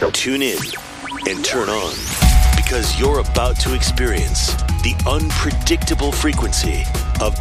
Tune in and turn on, because you're about to experience the unpredictable frequency of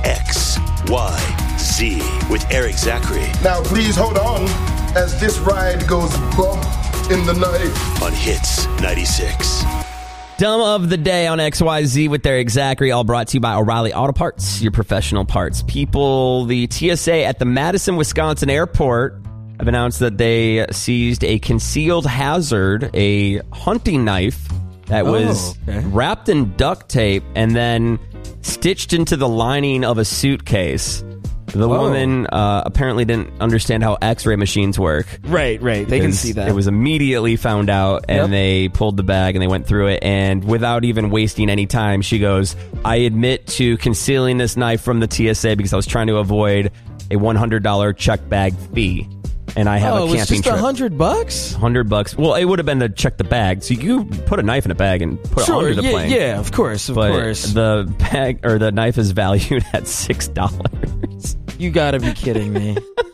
XYZ with Eric Zachary. Now please hold on as this ride goes bump in the night. On Hits 96. Dumb of the day on XYZ with Eric Zachary, all brought to you by O'Reilly Auto Parts, your professional parts people. The TSA at the Madison, Wisconsin airport have announced that they seized a concealed hazard, a hunting knife that was wrapped in duct tape and then stitched into the lining of a suitcase. The woman apparently didn't understand how X-ray machines work. Right. They can see that. It was immediately found out, and they pulled the bag and they went through it. And without even wasting any time, she goes, I admit to concealing this knife from the TSA because I was trying to avoid a $100 check bag fee. And I have a camping trip. $100? $100. Well, it would have been to check the bag. So you put a knife in a bag and put it onto the plane. Yeah, of course. The bag or the knife is valued at $6. You gotta be kidding me.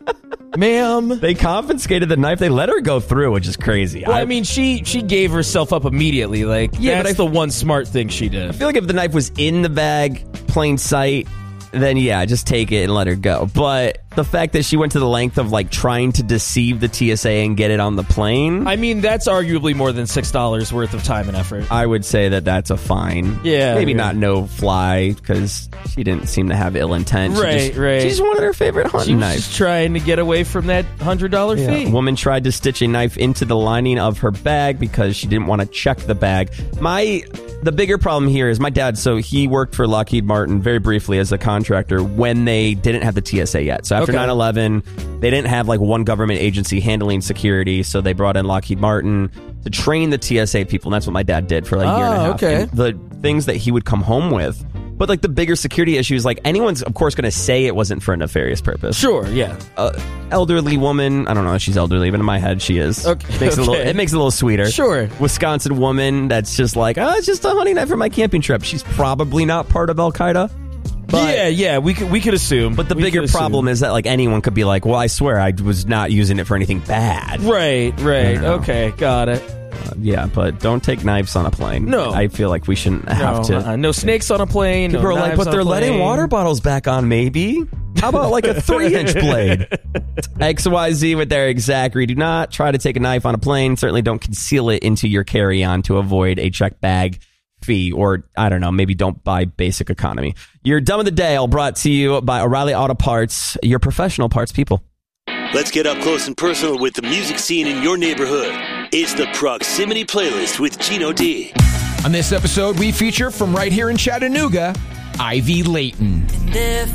Ma'am. They confiscated the knife. They let her go through, which is crazy. Well, I mean, she gave herself up immediately. Like, that's the one smart thing she did. I feel like if the knife was in the bag, plain sight, then yeah, just take it and let her go. But the fact that she went to the length of like trying to deceive the TSA and get it on the plane, I mean, that's arguably more than $6 worth of time and effort. I would say that that's a fine. Yeah, maybe not no fly because she didn't seem to have ill intent. Right. She just wanted her favorite hunting knife. She was just trying to get away from that $100 fee. A woman tried to stitch a knife into the lining of her bag because she didn't want to check the bag. The bigger problem here is my dad, so he worked for Lockheed Martin very briefly as a contractor when they didn't have the TSA yet. So after 9/11, they didn't have like one government agency handling security, so they brought in Lockheed Martin to train the TSA people, and that's what my dad did for like a year and a half. Okay. And the things that he would come home with, but like the bigger security issues, like anyone's of course going to say it wasn't for a nefarious purpose. Sure, yeah. Elderly woman, I don't know if she's elderly, but in my head she is. Okay. It makes it a little sweeter. Sure. Wisconsin woman that's just like, it's just a hunting knife for my camping trip. She's probably not part of Al Qaeda. Yeah, we could assume. But the bigger problem is that like anyone could be like, well, I swear I was not using it for anything bad. Right. Okay, got it. Yeah, but don't take knives on a plane. No. I feel like we shouldn't have to. No snakes on a plane. People no are like, knives but they're on a letting plane. water bottles back on, maybe. How about like a 3-inch blade? XYZ with Eric Zachary. Do not try to take a knife on a plane. Certainly don't conceal it into your carry-on to avoid a check bag fee, or I don't know, maybe don't buy basic economy. Your Dumb of the Day, all brought to you by O'Reilly Auto Parts, your professional parts people. Let's get up close and personal with the music scene in your neighborhood. It's the Proximity Playlist with Gino D. On this episode, we feature from right here in Chattanooga, Ivy Layton. And if